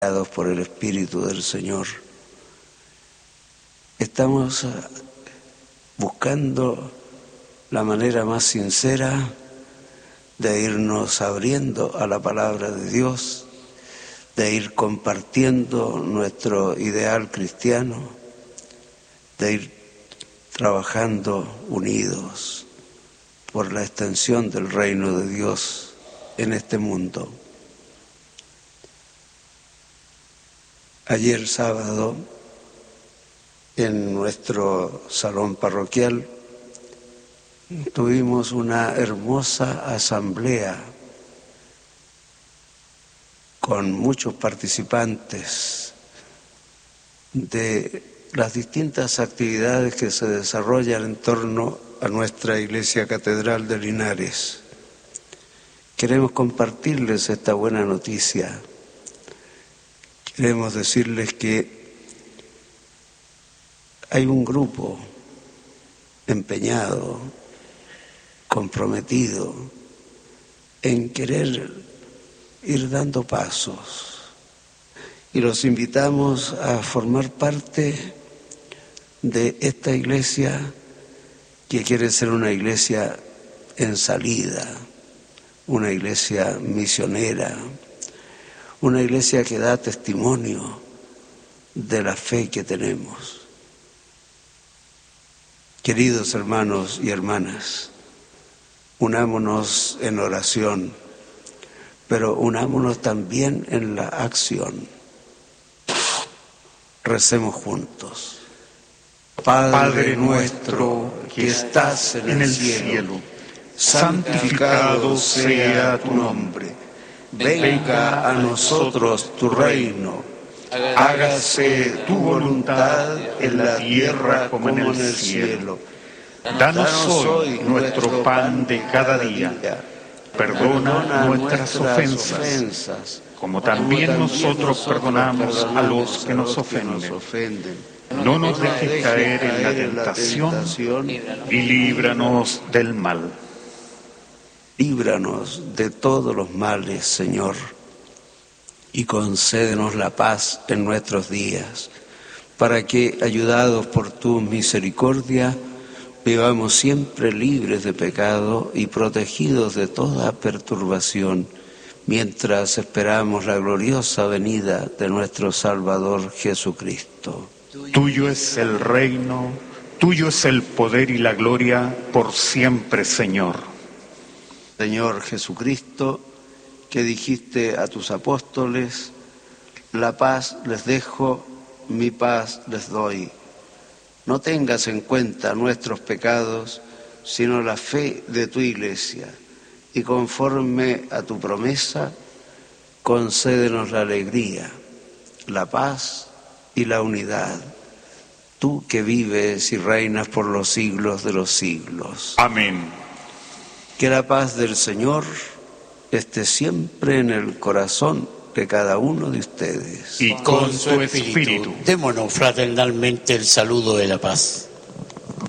por el Espíritu del Señor. Estamos buscando la manera más sincera de irnos abriendo a la palabra de Dios, de ir compartiendo nuestro ideal cristiano, de ir trabajando unidos por la extensión del reino de Dios en este mundo. Ayer sábado, en nuestro salón parroquial, tuvimos una hermosa asamblea con muchos participantes de las distintas actividades que se desarrollan en torno a nuestra Iglesia Catedral de Linares. Queremos compartirles esta buena noticia. Queremos decirles que hay un grupo empeñado, comprometido en querer ir dando pasos, y los invitamos a formar parte de esta iglesia que quiere ser una iglesia en salida, una iglesia misionera, una iglesia que da testimonio de la fe que tenemos. Queridos hermanos y hermanas, unámonos en oración, pero unámonos también en la acción. Recemos juntos. Padre nuestro que estás en el cielo, santificado sea tu nombre. Venga a nosotros tu reino. Hágase tu voluntad en la tierra como en el cielo. Danos hoy nuestro pan de cada día. Perdona nuestras ofensas, como también nosotros perdonamos a los que nos ofenden. No nos dejes caer en la tentación y líbranos del mal. Líbranos de todos los males, Señor, y concédenos la paz en nuestros días, para que, ayudados por tu misericordia, vivamos siempre libres de pecado y protegidos de toda perturbación, mientras esperamos la gloriosa venida de nuestro Salvador Jesucristo. Tuyo es el reino, tuyo es el poder y la gloria por siempre, Señor. Señor Jesucristo, que dijiste a tus apóstoles: la paz les dejo, mi paz les doy. No tengas en cuenta nuestros pecados, sino la fe de tu Iglesia, y conforme a tu promesa, concédenos la alegría, la paz y la unidad, tú que vives y reinas por los siglos de los siglos. Amén. Que la paz del Señor esté siempre en el corazón de cada uno de ustedes. Y con su espíritu. Démonos fraternalmente el saludo de la paz.